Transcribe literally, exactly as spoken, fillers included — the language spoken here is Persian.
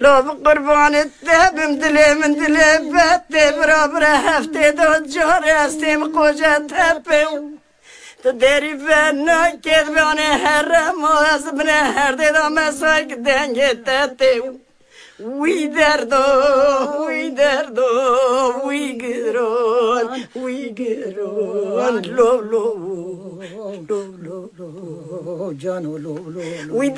لو بقربان التهبم دلي من دلي باتي برابر هفتي دو جوري استيم قوجة تهبي تدري بنا كذباني هرم واسبنا هردي دو مساك دنجي تاتي وي دردو وي دردو وي قرون وي قرون لو لو لو لو لو جانو لو لو